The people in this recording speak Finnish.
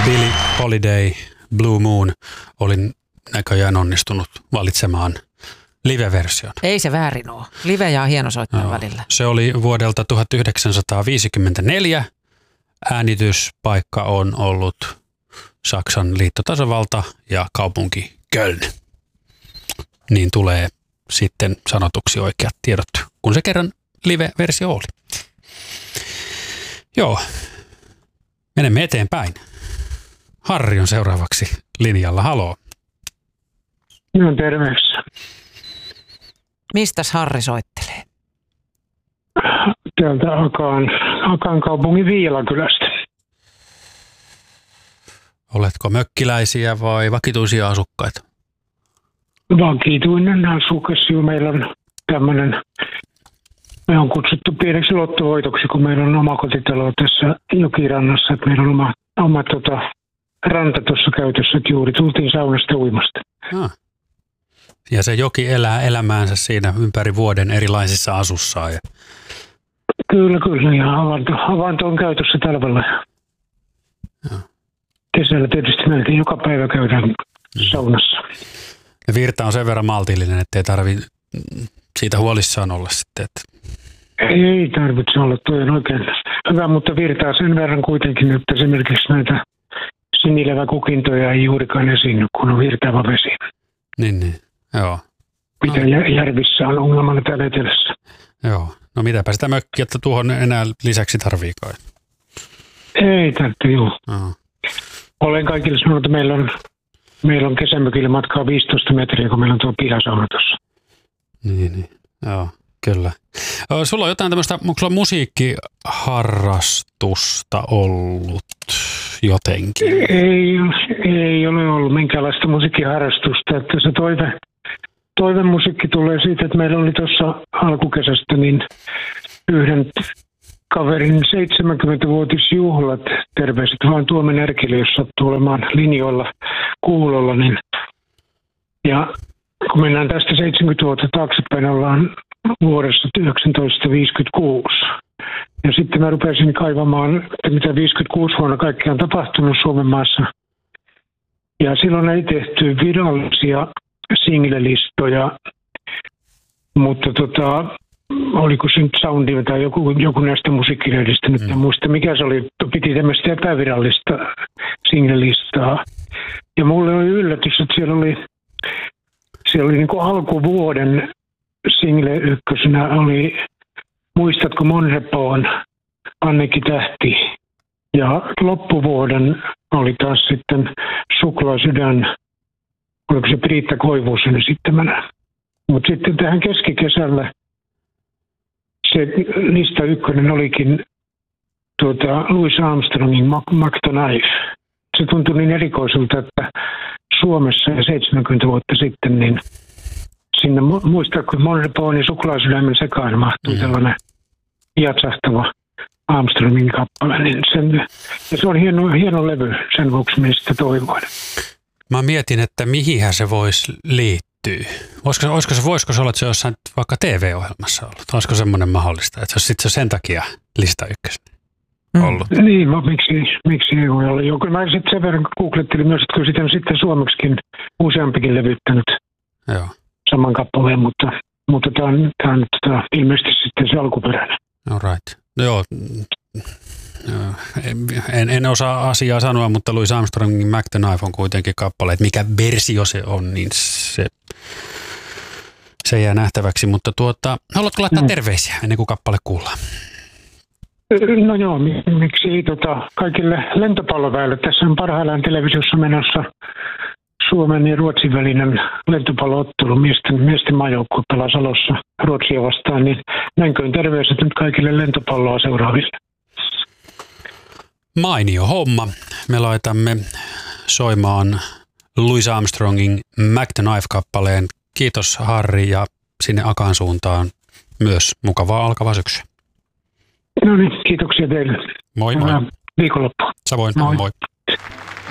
Billie Holiday, Blue Moon, olin näköjään onnistunut valitsemaan live-version. Ei se väärin ole. Live ja hienosoittajan välillä. Se oli vuodelta 1954. Äänityspaikka on ollut Saksan liittotasavalta ja kaupunki Köln. Niin tulee sitten sanotuksi oikeat tiedot, kun se kerran live-versio oli. Joo, menemme eteenpäin. Harri on seuraavaksi linjalla. Haloo. No terveys. Mistäs Harri soittelee? Täältä Akaan kaupungin Viilakylästä. Oletko mökkiläisiä vai vakituisia asukkaita? Vakituinen asukas. Meillä on tämmöinen, me on kutsuttu pieneksi lottovoitoksi, kun meillä on oma kotitalo tässä jokirannassa. Että meillä on oma ranta tuossa käytössä, että juuri tultiin saunasta uimasta. Ja se joki elää elämäänsä siinä ympäri vuoden erilaisissa asussaan. Kyllä. Ja avanto on käytössä talvella. Ja. Kesällä tietysti melkein joka päivä käydään saunassa. Ja virta on sen verran maltillinen, ettei tarvitse siitä huolissaan olla sitten. Ei tarvitse olla, toi on oikein hyvä, mutta virtaa sen verran kuitenkin, että esimerkiksi näitä sinileväkukintoja ei juurikaan esiinny, kun on virtaava vesi. Niin. Joo. Mitä järvissä on ongelmana täällä etelässä. Joo. No mitäpä sitä mökkiä, että tuohon enää lisäksi tarviikaan. Ei tarvitse, joo. Olen kaikille sanonut, että meillä on kesämökille matkaa 15 metriä, kun meillä on tuo pihasauna tuossa. Niin. Joo, kyllä. Sulla on jotain tämmöistä, onko sulla musiikkiharrastusta ollut jotenkin? Ei ole ollut minkäänlaista musiikkiharrastusta. Että se toivemusiikki tulee siitä, että meillä oli tuossa alkukesästä niin yhden kaverin 70-vuotisjuhlat, terveiset vaan Tuomen Erkille, jos sattuu olemaan linjoilla kuulolla. Niin. Ja kun mennään tästä 70 vuotta taaksepäin, ollaan vuodessa 1956. Ja sitten mä rupesin kaivamaan, että mitä 56 vuonna kaikkea on tapahtunut Suomen maassa. Ja silloin ei tehty virallisia singlelistoja, mutta oliko se nyt Soundi tai joku näistä musiikkilehdistä, nyt en muista mikä se oli, piti tämmöistä epävirallista singlelistaa. Ja mulle oli yllätys, että siellä oli niin kuin alkuvuoden single ykkösenä oli, muistatko Monrepoon Anneki Tähti, ja loppuvuoden oli taas sitten Suklaasydän, oliko se Priitta Koivusen esittämänä. Mutta sitten tähän keskikesällä se lista ykkönen olikin Louis Armstrongin Mac the Knife. Se tuntui niin erikoiselta, että Suomessa 70 vuotta sitten, niin sinne muistatko Monrepoon ja Suklaasydämen sekaan mahtui tällainen jatsahtava Armstrongin kappale. Niin se on hieno levy, sen vuoksi minä sitä toivoin. Mä mietin, että mihinhän se voisi liittyä. Voisiko se olla, että se jossain vaikka TV-ohjelmassa ollut? Olisiko semmoinen mahdollista, että se sen takia lista ykkösen ollut? Niin, miksi ei voi olla. Kyllä mä sitten sen verran googlettelin myös, että kyllä sitä on sitten suomeksikin useampikin levyttänyt saman kappaleen, mutta tämä on ilmeisesti sitten se alkuperäinen. All right. Joo. En osaa asiaa sanoa, mutta Louis Armstrongin Mac the Knife on kuitenkin kappale, että mikä versio se on, niin se jää nähtäväksi. Mutta haluatko laittaa terveisiä ennen kuin kappale kuullaan? No joo, miksi ei kaikille lentopalloväelle. Tässä on parhaillaan televisiossa menossa Suomen ja Ruotsin välinen lentopalloottelu. Miesten maajoukkue pelaa Salossa Ruotsia vastaan, niin näinköön terveiset nyt kaikille lentopalloa seuraaville. Mainio homma. Me laitamme soimaan Louis Armstrongin Mac the Knife-kappaleen. Kiitos Harri ja sinne Akaan suuntaan myös mukavaa alkavaa syksyä. No niin, kiitoksia teille. Moi moi. Viikonloppu. Samoin, moi.